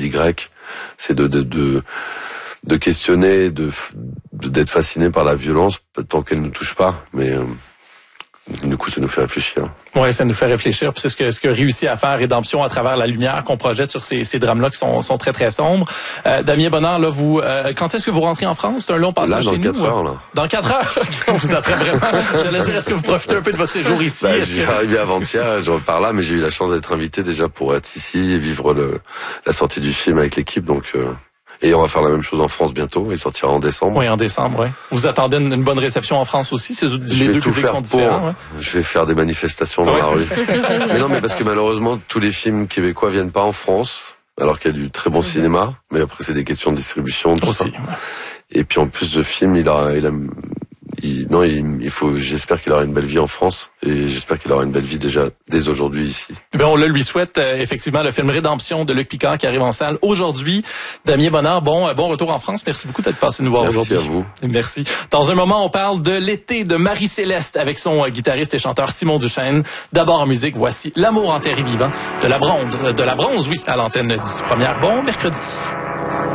comédie grecque. C'est de questionner, d'être fasciné par la violence tant qu'elle ne touche pas. Mais du coup, ça nous fait réfléchir. Ouais, ça nous fait réfléchir. Puis c'est ce que réussit à faire Rédemption à travers la lumière qu'on projette sur ces drames-là qui sont très très sombres. Damien Bonheur, là, vous, quand est-ce que vous rentrez en France? C'est un long passage chez nous. Dans 4 heures, là. Dans 4 heures? On vous attrape vraiment. J'allais dire, est-ce que vous profitez un peu de votre séjour ici? J'y arrivé avant-hier, je repars là, mais j'ai eu la chance d'être invité déjà pour être ici et vivre la sortie du film avec l'équipe, donc. Et on va faire la même chose en France bientôt. Il sortira en décembre. Oui, en décembre, oui. Vous attendez une bonne réception en France aussi? Les deux publics sont différents. Ouais. Je vais faire des manifestations dans la rue. Mais non, mais parce que malheureusement, tous les films québécois viennent pas en France, alors qu'il y a du très bon cinéma. Mais après, c'est des questions de distribution, tout aussi, ça. Ouais. Et puis en plus, ce film, j'espère qu'il aura une belle vie en France et j'espère qu'il aura une belle vie déjà dès aujourd'hui ici. Ben on le lui souhaite effectivement, le film Rédemption de Luc Picard qui arrive en salle aujourd'hui. Damien Bonheur, bon retour en France. Merci beaucoup d'être passé nous voir aujourd'hui. Merci à vous. Merci. Dans un moment, on parle de l'été de Marie-Céleste avec son guitariste et chanteur Simon Duchesne. D'abord en musique, voici L'amour enterré vivant de la bronze, oui, à l'antenne 10 première. Bon mercredi.